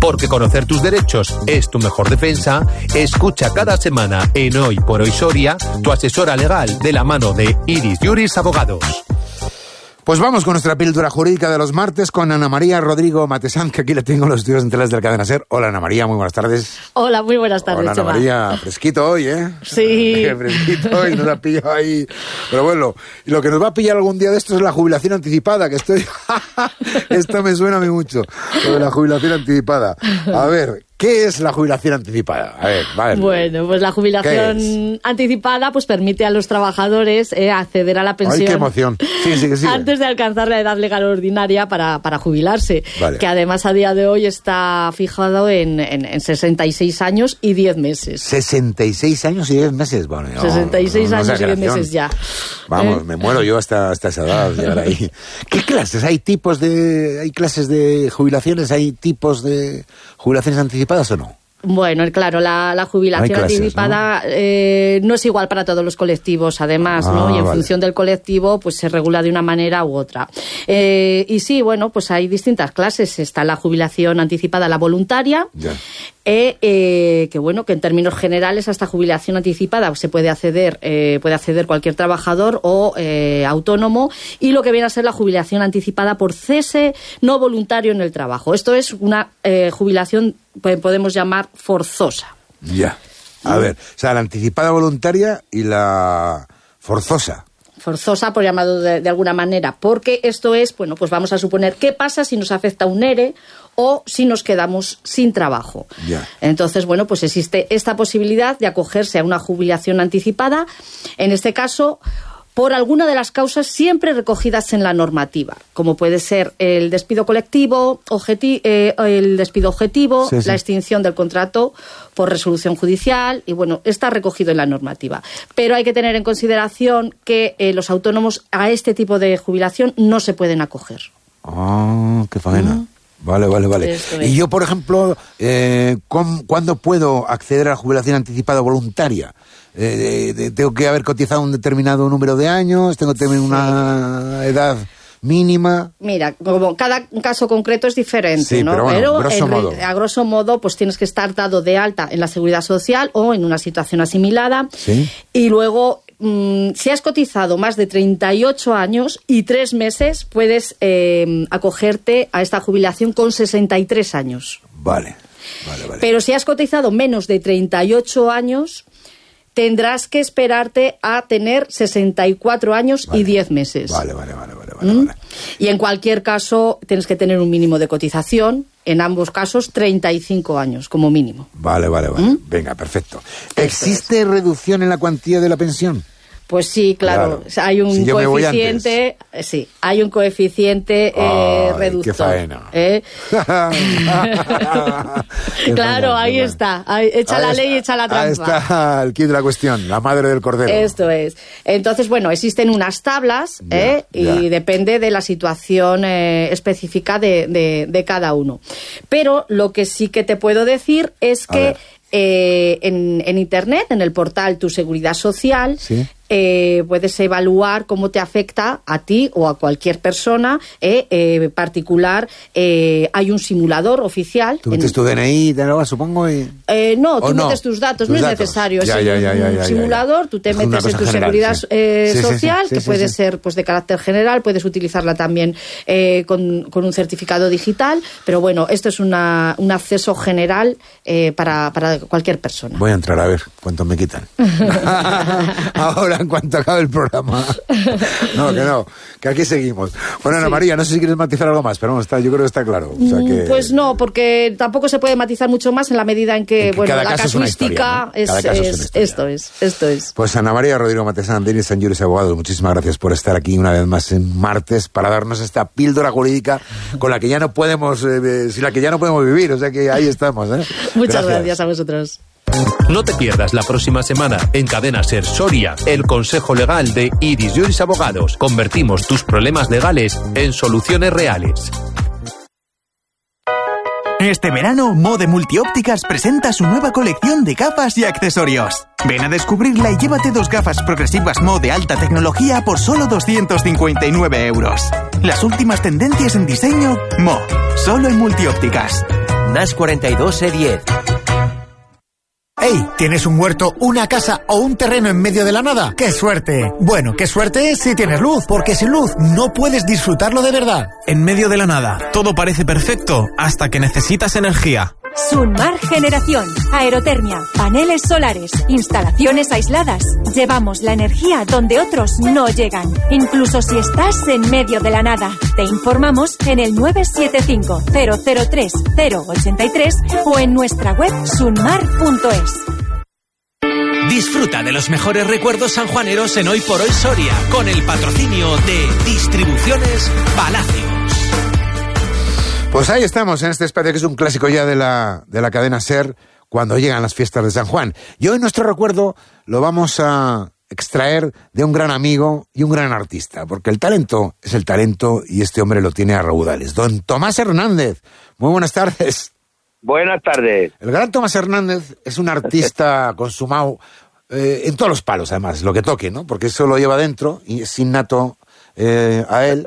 Porque conocer tus derechos es tu mejor defensa. Escucha cada semana en Hoy por Hoy Soria, tu asesora legal de la mano de Iris Juris Abogados. Pues vamos con nuestra píldora jurídica de los martes con Ana María Rodrigo Matesán, que aquí le tengo los estudios centrales del Cadena SER. Hola, Ana María, muy buenas tardes. Hola, muy buenas tardes, Hola, Ana María, fresquito hoy, ¿eh? Sí. Fresquito hoy, nos ha pillado ahí. Pero bueno, lo que nos va a pillar algún día de esto es la jubilación anticipada, que estoy... Esto me suena a mí mucho, lo de la jubilación anticipada. A ver... ¿Qué es la jubilación anticipada? A ver, vale. Bueno, pues la jubilación anticipada pues permite a los trabajadores acceder a la pensión. ¡Ay, qué emoción! Sí. Antes de alcanzar la edad legal ordinaria para jubilarse. Vale. Que además a día de hoy está fijado en 66 años y 10 meses. 66 años y 10 meses, bueno. 66 años y 10 meses ya. Vamos, me muero yo hasta esa edad, llegar ahí. ¿Qué clases? ¿Hay clases de jubilaciones? ¿Hay tipos de jubilaciones anticipadas o no? Bueno, claro, la jubilación anticipada no es igual para todos los colectivos, además, ¿no? Y en función del colectivo, pues se regula de una manera u otra. Y sí, bueno, pues hay distintas clases. Está la jubilación anticipada, la voluntaria, que bueno, que en términos generales a esta jubilación anticipada se puede acceder cualquier trabajador o autónomo, y lo que viene a ser la jubilación anticipada por cese no voluntario en el trabajo. Esto es una jubilación, podemos llamar forzosa. Ya. A ver, o sea, la anticipada voluntaria y la forzosa. Forzosa, por llamado de alguna manera, porque esto es, bueno, pues vamos a suponer, ¿qué pasa si nos afecta un ERE o si nos quedamos sin trabajo? Ya. Entonces, bueno, pues existe esta posibilidad de acogerse a una jubilación anticipada, en este caso, por alguna de las causas siempre recogidas en la normativa, como puede ser el despido colectivo, el despido objetivo, sí. La extinción del contrato por resolución judicial, y bueno, está recogido en la normativa. Pero hay que tener en consideración que los autónomos a este tipo de jubilación no se pueden acoger. ¡Ah, qué faena! Vale. Y yo, por ejemplo, ¿cuándo puedo acceder a la jubilación anticipada voluntaria? ¿Tengo que haber cotizado un determinado número de años? ¿Tengo que tener una edad mínima? Mira, como cada caso concreto es diferente, sí, ¿no? Pero bueno, a grosso modo, pues tienes que estar dado de alta en la Seguridad Social o en una situación asimilada. ¿Sí? Y luego, si has cotizado más de 38 años y 3 meses, puedes acogerte a esta jubilación con 63 años. Vale. Pero si has cotizado menos de 38 años, tendrás que esperarte a tener 64 años y 10 meses. Vale. Y en cualquier caso, tienes que tener un mínimo de cotización, en ambos casos 35 años como mínimo. Vale. Venga, perfecto. ¿Existe reducción en la cuantía de la pensión? Pues sí, claro. Hay un coeficiente, hay un coeficiente reductor. ¡Qué faena! Claro, ahí está. Echa la ley y echa la trampa. Ahí está el quid de la cuestión, la madre del cordero. Esto es. Entonces, bueno, existen unas tablas y depende de la situación específica de cada uno. Pero lo que sí que te puedo decir es que en Internet, en el portal Tu Seguridad Social, ¿sí? Puedes evaluar cómo te afecta a ti o a cualquier persona particular. Hay un simulador oficial. ¿Tú metes tu DNI, supongo? No, tú metes tus datos, no es necesario. Es un simulador, tú te metes en tu Seguridad Social, que puede ser pues de carácter general, puedes utilizarla también con un certificado digital, pero bueno, esto es un acceso general para cualquier persona. Voy a entrar a ver cuánto me quitan. Ahora, en cuanto acabe el programa. No, que aquí seguimos. Bueno, Ana María, no sé si quieres matizar algo más, pero bueno, yo creo que está claro. O sea que... Pues no, porque tampoco se puede matizar mucho más en la medida en que la casuística es esto es. Pues Ana María Rodrigo Matesán, de Iris Juris Abogados, muchísimas gracias por estar aquí una vez más en martes para darnos esta píldora jurídica con la que ya no podemos, sin la que ya no podemos vivir, o sea que ahí estamos. Muchas gracias a vosotros. No te pierdas la próxima semana en Cadena SER Soria el consejo legal de Iris Juris Abogados. Convertimos tus problemas legales en soluciones reales. Este verano, Mode Multiópticas presenta su nueva colección de gafas y accesorios. Ven a descubrirla y llévate 2 gafas progresivas Mo de alta tecnología por solo 259 €. Las últimas tendencias en diseño, Mo, solo en Multiópticas. NAS 42 E10. ¡Ey! ¿Tienes un huerto, una casa o un terreno en medio de la nada? ¡Qué suerte! Bueno, qué suerte si tienes luz, porque sin luz no puedes disfrutarlo de verdad. En medio de la nada, todo parece perfecto hasta que necesitas energía. Sunmar Generación, aerotermia, paneles solares, instalaciones aisladas. Llevamos la energía donde otros no llegan, incluso si estás en medio de la nada. Te informamos en el 975-003-083 o en nuestra web sunmar.es. Disfruta de los mejores recuerdos sanjuaneros en Hoy por Hoy Soria, con el patrocinio de Distribuciones Palacios. Pues ahí estamos, en este espacio que es un clásico ya de la cadena SER, cuando llegan las fiestas de San Juan. Y hoy nuestro recuerdo lo vamos a extraer de un gran amigo y un gran artista, porque el talento es el talento y este hombre lo tiene a raudales. Don Tomás Hernández, muy buenas tardes. Buenas tardes. El gran Tomás Hernández es un artista consumado en todos los palos, además, lo que toque, ¿no? Porque eso lo lleva dentro y es innato a él.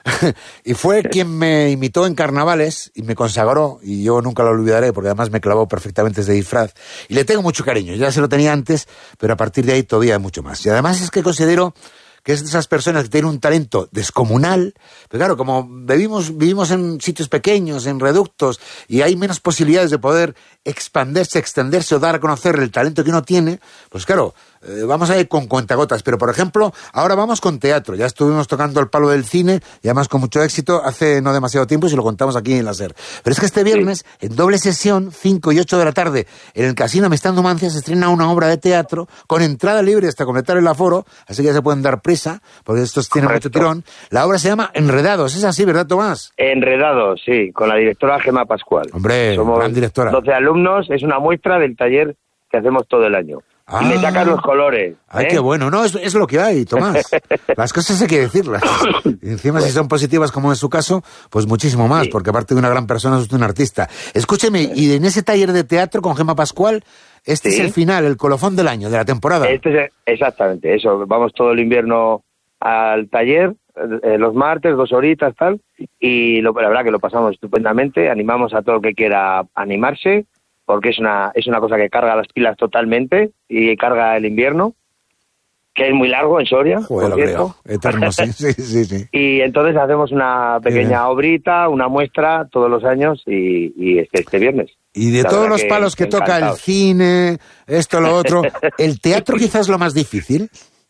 Y fue quien me imitó en carnavales y me consagró, y yo nunca lo olvidaré porque además me clavó perfectamente desde disfraz y le tengo mucho cariño. Ya se lo tenía antes, pero a partir de ahí todavía mucho más. Y además es que considero que es de esas personas que tienen un talento descomunal, pero claro, como vivimos en sitios pequeños, en reductos, y hay menos posibilidades de poder extenderse o dar a conocer el talento que uno tiene, pues claro, vamos a ir con cuentagotas. Pero por ejemplo, ahora vamos con teatro. Ya estuvimos tocando el palo del cine, y además con mucho éxito, hace no demasiado tiempo, y se lo contamos aquí en la SER. Pero es que este viernes, en doble sesión, 5 y 8 de la tarde, en el Casino Amistad Numancia, se estrena una obra de teatro con entrada libre hasta completar el aforo, así que ya se pueden dar prisa, porque estos tienen mucho tirón. La obra se llama Enredados. ¿Es así, verdad, Tomás? Enredados, sí, con la directora Gemma Pascual. Hombre, somos gran directora. 12 alumnos, es una muestra del taller que hacemos todo el año. Y le sacan los colores. Ay, qué bueno. No, es lo que hay, Tomás. Las cosas hay que decirlas. Y encima, si son positivas, como en su caso, pues muchísimo más, porque aparte de una gran persona, es un artista. Escúcheme, y en ese taller de teatro con Gemma Pascual, es el final, el colofón del año, de la temporada. Exactamente, eso. Vamos todo el invierno al taller, los martes, 2 horitas, tal, y la verdad que lo pasamos estupendamente. Animamos a todo el que quiera animarse, porque es una cosa que carga las pilas totalmente y carga el invierno, que es muy largo en Soria. Joder, por cierto. Eterno, sí. Y entonces hacemos una pequeña obrita, una muestra todos los años y este viernes. Y de todos los palos que toca el cine, esto, lo otro, ¿el teatro quizás es lo más difícil?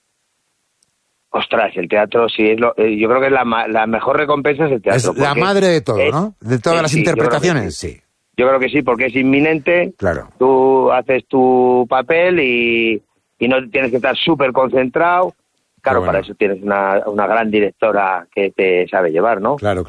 Ostras, el teatro sí, yo creo que la mejor recompensa es el teatro. Es la madre de todo, ¿no? De todas las interpretaciones, sí. Yo creo que sí, porque es inminente. Claro. Tú haces tu papel y no tienes que estar súper concentrado. Claro, bueno, para eso tienes una gran directora que te sabe llevar, ¿no? Claro.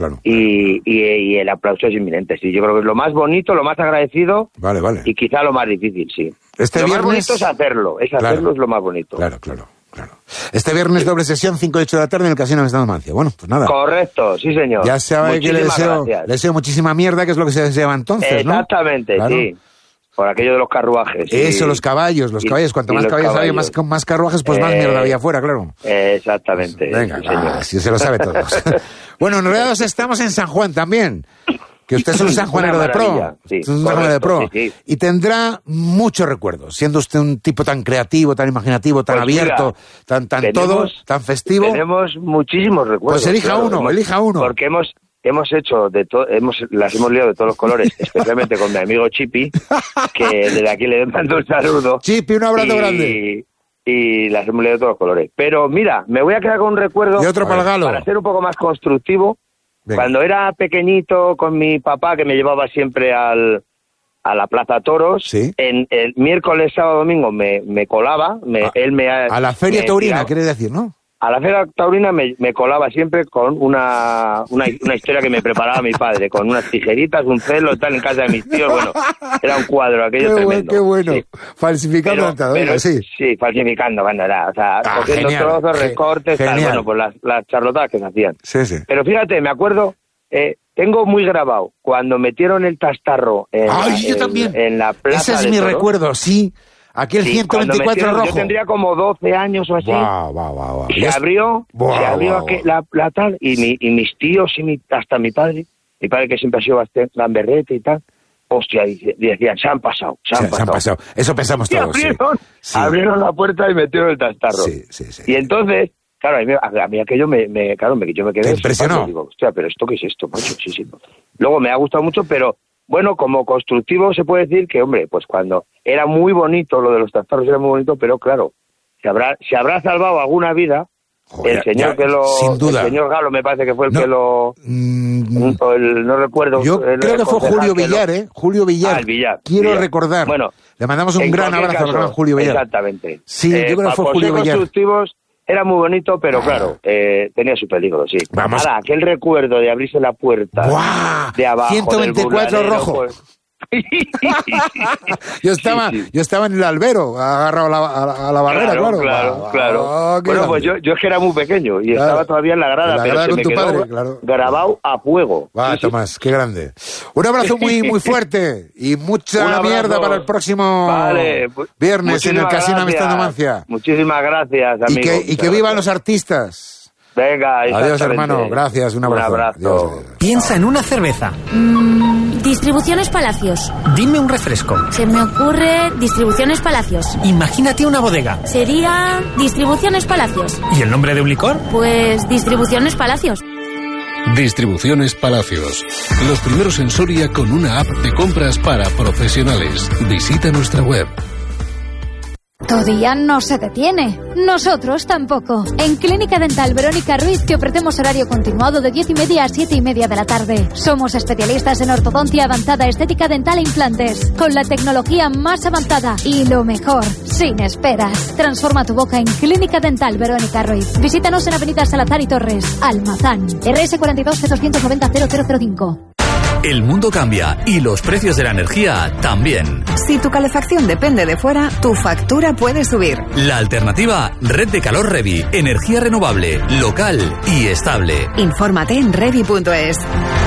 Y el aplauso es inminente, sí. Yo creo que es lo más bonito, lo más agradecido. Vale. Y quizá lo más difícil, sí. Lo más bonito es hacerlo. Hacerlo es lo más bonito. Claro. Este viernes doble sesión, 5 y 8 de la tarde en el Casino Amistad Numancia. Bueno, pues nada. Correcto, sí señor. Ya sabe que le deseo muchísima mierda, que es lo que se deseaba entonces, ¿no? Exactamente, claro. Sí. Por aquello de los carruajes. Eso, los caballos. Cuanto más caballos había, más carruajes, pues más mierda había afuera, claro. Exactamente. Pues, venga, si se lo sabe todos. Bueno, enredados estamos en San Juan también. Que usted es un sanjuanero de pro. Sí, usted es un sanjuanero de pro. Sí. Y tendrá muchos recuerdos, siendo usted un tipo tan creativo, tan imaginativo, tan abierto, tan todo, tan festivo. Tenemos muchísimos recuerdos. Pues elija uno. Porque hemos hecho las hemos liado de todos los colores, especialmente con mi amigo Chipi, que desde aquí le mando un saludo. Chipi, un abrazo grande. Y las hemos liado de todos los colores. Pero mira, me voy a quedar con un recuerdo y otro para ser un poco más constructivo. Venga. Cuando era pequeñito con mi papá, que me llevaba siempre a la Plaza Toros, ¿sí? En el miércoles, sábado, domingo me colaba. A la Feria Taurina, quiere decir, ¿no? A la Feria Taurina me colaba siempre con una historia que me preparaba mi padre, con unas tijeritas, un celo, tal, en casa de mis tíos. Bueno, era un cuadro aquello tremendo. Qué bueno. Sí. Falsificando sí, falsificando, o sea, cogiendo trozos, recortes, tal, bueno, pues las charlotadas que se hacían. Sí. Pero fíjate, me acuerdo, tengo muy grabado, cuando metieron el tastarro yo también. En la plaza. Ese es mi recuerdo, sí. Aquel 124 rojo. Yo tendría como 12 años o así. Wow. Y se abrió la tal, y mis tíos y hasta mi padre que siempre ha sido bastante gamberrete y tal, hostia, decían, se han pasado. Eso pensamos todos. Abrieron la puerta y metieron el tastarro. Sí. Y entonces, claro, a mí aquello yo me quedé... ¿Te impresionó? Digo, hostia, pero ¿esto qué es esto, macho? Sí. Luego me ha gustado mucho, pero bueno, como constructivo se puede decir que, hombre, pues cuando era muy bonito, lo de los tastarros era muy bonito, pero claro, se habrá salvado alguna vida. Joder, el señor sin duda. El señor Galo me parece que fue el que lo... no recuerdo. Yo creo que fue Julio Villar, Julio Villar. El Villar. Quiero recordar. Bueno, le mandamos un gran abrazo al gran Julio Villar. Exactamente. Sí, yo creo que fue Julio Villar. Constructivos era muy bonito, pero claro, tenía su peligro, sí. Vamos. Ahora, aquel recuerdo de abrirse la puerta de abajo 124 del rojo. Pues, yo estaba en el albero, agarrado a la barrera, claro. Bueno, pues yo es que era muy pequeño y estaba todavía en la grada, pero se me quedó grabado a fuego. Tomás, qué grande. Un abrazo muy fuerte y mucha mierda para el próximo viernes en el Casino Amistad Numancia. Muchísimas gracias, amigo. Y que vivan los artistas. Venga, adiós, hermano. Gracias, un abrazo. Adiós. Piensa en una cerveza. Distribuciones Palacios. Dime un refresco. Se me ocurre Distribuciones Palacios. Imagínate una bodega. Sería Distribuciones Palacios. ¿Y el nombre de un licor? Pues Distribuciones Palacios. Distribuciones Palacios. Los primeros en Soria con una app de compras para profesionales. Visita nuestra web. Tu día no se detiene. Nosotros tampoco. En Clínica Dental Verónica Ruiz te ofrecemos horario continuado de 10:30 a 7:30 de la tarde. Somos especialistas en ortodoncia avanzada, estética dental e implantes. Con la tecnología más avanzada y lo mejor, sin esperas. Transforma tu boca en Clínica Dental Verónica Ruiz. Visítanos en Avenida Salazar y Torres, Almazán. RS 42 290 0005. El mundo cambia y los precios de la energía también. Si tu calefacción depende de fuera, tu factura puede subir. La alternativa, Red de Calor Revi. Energía renovable, local y estable. Infórmate en revi.es.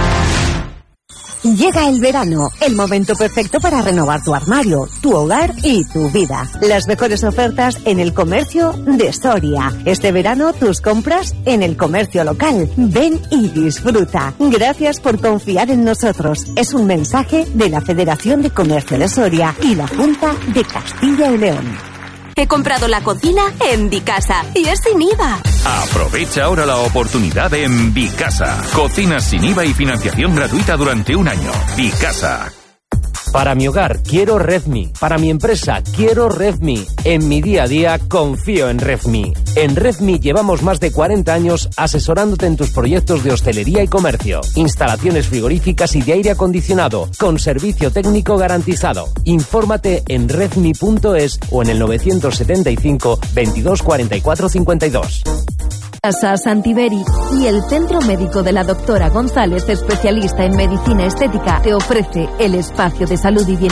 Llega el verano, el momento perfecto para renovar tu armario, tu hogar y tu vida. Las mejores ofertas en el comercio de Soria. Este verano tus compras en el comercio local. Ven y disfruta. Gracias por confiar en nosotros. Es un mensaje de la Federación de Comercio de Soria y la Junta de Castilla y León. He comprado la cocina en Vicasa y es sin IVA. Aprovecha ahora la oportunidad en Vicasa. Cocinas sin IVA y financiación gratuita durante un año. Vicasa. Para mi hogar quiero RedMe. Para mi empresa quiero RedMe. En mi día a día confío en RedMe. En RedMe llevamos más de 40 años asesorándote en tus proyectos de hostelería y comercio. Instalaciones frigoríficas y de aire acondicionado con servicio técnico garantizado. Infórmate en redme.es o en el 975 22 44 52. Casa Santiberi y el Centro Médico de la Doctora González, especialista en medicina estética, te ofrece el espacio de salud y bienestar